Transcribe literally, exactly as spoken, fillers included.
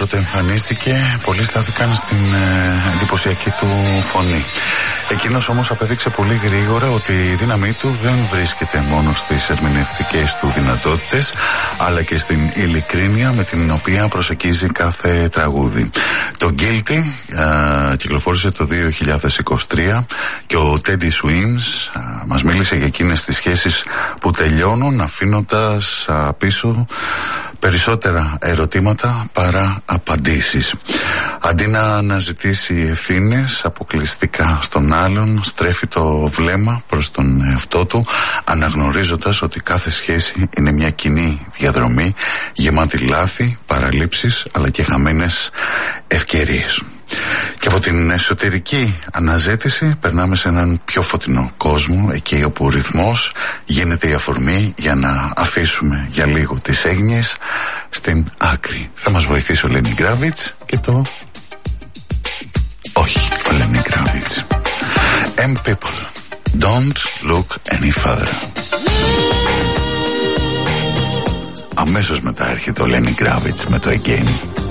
πρωτοεμφανίστηκε, πολλοί στάθηκαν στην ε, εντυπωσιακή του φωνή. Εκείνος όμως απέδειξε πολύ γρήγορα ότι η δύναμή του δεν βρίσκεται μόνο στις ερμηνευτικές του δυνατότητες, αλλά και στην ειλικρίνεια με την οποία προσεγγίζει κάθε τραγούδι. Το Guilty α, κυκλοφόρησε το δύο χιλιάδες είκοσι τρία και ο Teddy Swims α, μας μίλησε για εκείνες τις σχέσεις που τελειώνουν αφήνοντας α, πίσω περισσότερα ερωτήματα παρά απαντήσεις. Αντί να αναζητήσει ευθύνες αποκλειστικά στον άλλον, στρέφει το βλέμμα προς τον εαυτό του, αναγνωρίζοντας ότι κάθε σχέση είναι μια κοινή διαδρομή γεμάτη λάθη, παραλήψεις αλλά και χαμένες ευκαιρίες. Και από την εσωτερική αναζήτηση περνάμε σε έναν πιο φωτεινό κόσμο, εκεί όπου ο ρυθμός γίνεται η αφορμή για να αφήσουμε για λίγο τις έγνοιες στην άκρη. Θα μας βοηθήσει ο Lenny Kravitz και το... όχι, ο Lenny Kravitz. M people, don't look any further. Αμέσως μετά έρχεται ο Lenny Kravitz με το Again.